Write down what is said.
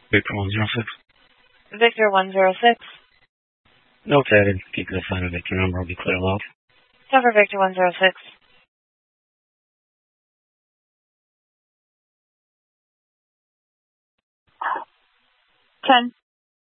Victor 106. Victor 106. Notes added. Keep the assigned Victor number will be clear aloud. Cover Victor 106. 10.